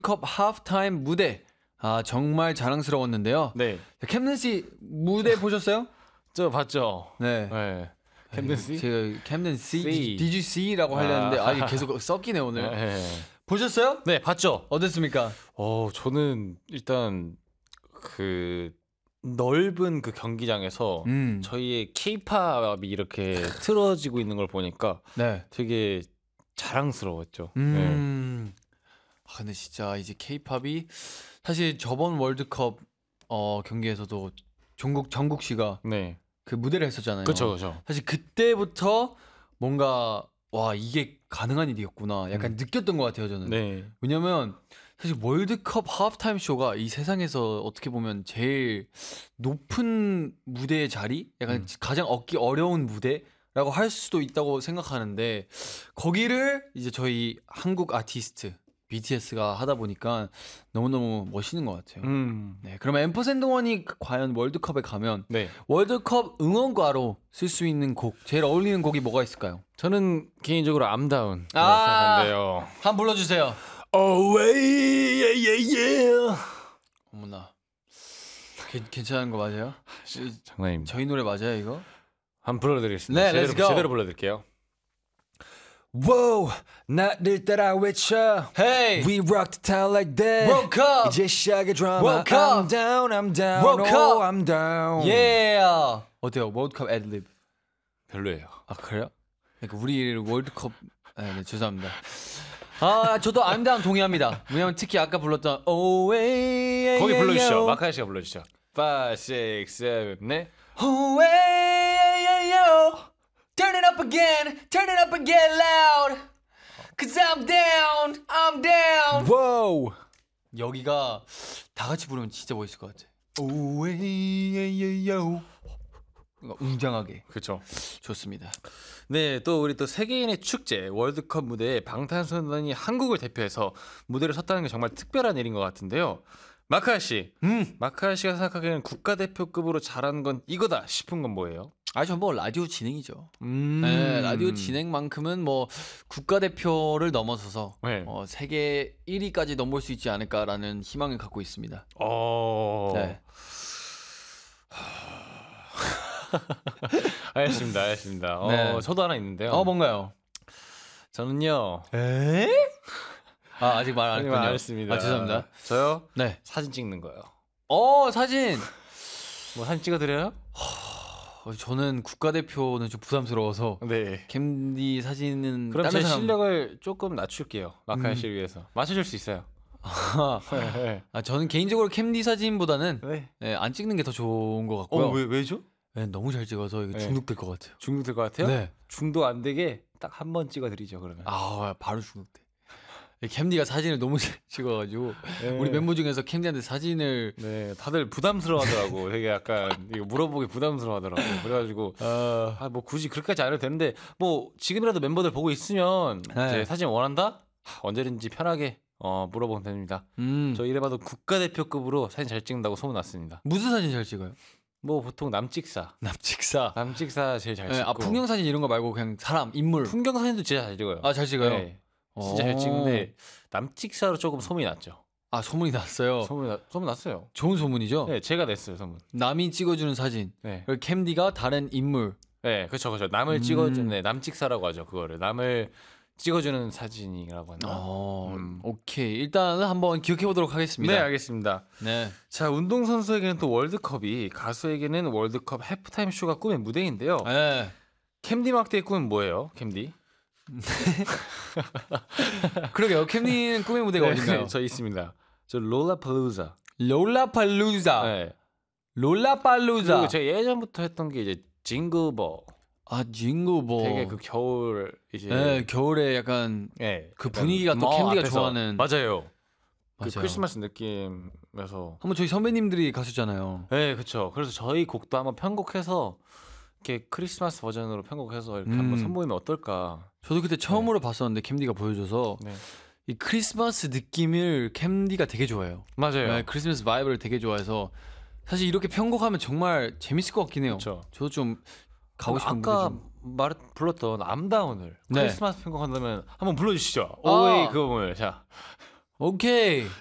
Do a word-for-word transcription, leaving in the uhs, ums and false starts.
컵 하프타임 무대 아 정말 자랑스러웠는데요. 네. 캠든 씨 무대 보셨어요? 저 봤죠. 네. 네. 캠든 씨? 제가 캠든 씨, C. Did you see라고 하려는데 아 이게 계속 섞이네 오늘. 네. 보셨어요? 네, 봤죠. 어땠습니까? 어, 저는 일단 그 넓은 그 경기장에서 음. 저희의 케이팝이 이렇게 틀어지고 있는 걸 보니까 네. 되게 자랑스러웠죠. 음. 네. 아, 근데 진짜 이제 케이팝이 사실 저번 월드컵 어, 경기에서도 종국 정국 씨가 네. 그 무대를 했었잖아요. 그렇죠, 그렇죠. 사실 그때부터 뭔가 와 이게 가능한 일이었구나 약간 음. 느꼈던 것 같아요 저는. 네. 왜냐면 사실 월드컵 하프타임 쇼가 이 세상에서 어떻게 보면 제일 높은 무대의 자리, 약간 음. 가장 얻기 어려운 무대라고 할 수도 있다고 생각하는데 거기를 이제 저희 한국 아티스트 비티에스가 하다 보니까 너무너무 멋있는 것 같아요. 음. 네, 그러면 앰퍼샌드원이 과연 월드컵에 가면 네. 월드컵 응원가로 쓸 수 있는 곡, 제일 어울리는 곡이 뭐가 있을까요? 저는 개인적으로 암다운 아. 생각한데요. 한번 불러주세요. Oh, yeah, yeah, yeah. 어머나, 게, 괜찮은 거 맞아요? 장난입니다. 저희 노래 맞아요 이거? 한번 불러드리겠습니다. 네, 제대로, let's go. 제대로 불러드릴게요. Wow, 나를 따라 외쳐. Hey, We rock the town like that. World Cup. 이제 시작의 드라마. World Cup. I'm down, I'm down. World Cup. Oh, I'm down. yeah. 어때요? 월드컵 애드립? 별로예요. 아 그래요? 그러니까 우리 월드컵 아, 네, 죄송합니다. 아 저도 I'm down 동의합니다. 왜냐면 특히 아까 불렀던 Oh way 거기 불러주시죠. 마카야 씨가 불러주시죠. five, six, seven, 네. Oh way turn it up again, turn it up again loud. Cause I'm down, I'm down. Wow. 여기가 다 같이 부르면 진짜 멋있을 것 같아. Oh way 웅장하게. 그렇죠. 좋습니다. 네, 또 우리 또 세계인의 축제 월드컵 무대에 방탄소년단이 한국을 대표해서 무대를 섰다는 게 정말 특별한 일인 것 같은데요. 마카야 씨, 음. 마카야 씨가 생각하기에는 국가대표급으로 잘하는 건 이거다 싶은 건 뭐예요? 아, 전 뭐 라디오 진행이죠. 음. 네, 라디오 진행만큼은 뭐 국가대표를 넘어서서 네. 어, 세계 일 위까지 넘볼 수 있지 않을까라는 희망을 갖고 있습니다. 어. 네. 알겠습니다, 알겠습니다. 어, 네. 저도 하나 있는데요. 어, 뭔가요? 저는요. 에? 아, 아직 말 안 아직 했군요. 말 안 했습니다. 아, 죄송합니다. 저요? 네. 사진 찍는 거요. 어, 사진. 뭐 사진 찍어드려요? 어, 저는 국가대표는 좀 부담스러워서 네. 캠디 사진은 그럼 다른 제 사람... 실력을 조금 낮출게요. 마카야 음. 씨를 위해서. 맞춰줄 수 있어요. 네. 아, 저는 개인적으로 캠디 사진보다는 네. 네, 안 찍는 게 더 좋은 것 같고요. 어, 왜, 왜죠? 네, 너무 잘 찍어서 이거 네. 중독될 것 같아요. 중독될 것 같아요? 네. 중독 안 되게 딱 한 번 찍어드리죠, 그러면. 아, 바로 중독돼. 캠디가 사진을 너무 잘 찍어가지고 네. 우리 멤버 중에서 캠디한테 사진을 네, 다들 부담스러워하더라고. 되게 약간 이거 물어보기 부담스러워하더라고. 그래가지고 어... 아, 뭐 굳이 그렇게까지 안 해도 되는데 뭐 지금이라도 멤버들 보고 있으면 네. 이제 사진 원한다? 하, 언제든지 편하게 어, 물어보면 됩니다. 음. 저 이래봐도 국가대표급으로 사진 잘 찍는다고 소문났습니다. 무슨 사진 잘 찍어요? 뭐 보통 남찍사. 남찍사. 남찍사 제일 잘 네, 찍고. 아 풍경 사진 이런 거 말고 그냥 사람, 인물. 풍경 사진도 진짜 잘 찍어요. 아, 잘 찍어요. 네, 진짜 잘 찍는데 남찍사로 조금 소문이 났죠. 아, 소문이 났어요. 소문 나, 소문 났어요. 좋은 소문이죠. 네, 제가 냈어요 소문. 남이 찍어주는 사진. 네, 그리고 캠디가 다른 인물. 네, 그렇죠, 그렇죠. 남을 음. 찍어주는 네, 남찍사라고 하죠. 그거를 남을 찍어주는 사진이라고 하나. 어, 음. 오케이. 일단은 한번 기억해 보도록 하겠습니다. 네, 알겠습니다. 네. 자, 운동 선수에게는 또 월드컵이, 가수에게는 월드컵 해프타임 쇼가 꿈의 무대인데요. 네. 캠디 막대의 꿈은 뭐예요, 캠디? 그러게요. 캠디는 꿈의 무대가 네, 어딘가요? 저 있습니다. 저 롤라팔루자. 롤라팔루자. 네. 롤라팔루자. 그리고 제가 예전부터 했던 게 이제 징글버. 아, 징글버. 되게 그 겨울 이제 네, 겨울에 약간 네, 그 약간 분위기가 또 뭐 캠디가 앞에서. 좋아하는. 맞아요. 그 맞아요. 크리스마스 느낌에서. 한번 저희 선배님들이 가수잖아요. 네, 그렇죠. 그래서 저희 곡도 한번 편곡해서 이렇게 크리스마스 버전으로 편곡해서 이렇게 음. 한번 선보이면 어떨까. 저도 그때 처음으로 봤었는데 캠디가 보여줘서 네. 이 크리스마스 느낌을 캠디가 되게 좋아해요. 맞아요. 네, 크리스마스 바이브를 되게 좋아해서 사실 이렇게 편곡하면 정말 재밌을 것 같긴 해요. 그렇죠. 저도 좀 가고 싶은 아까 무대 좀. 말 불렀던 암다운을 네. 크리스마스 편곡한다면 한번 불러주시죠. 아. 오웨이 그 부분을 자 오케이.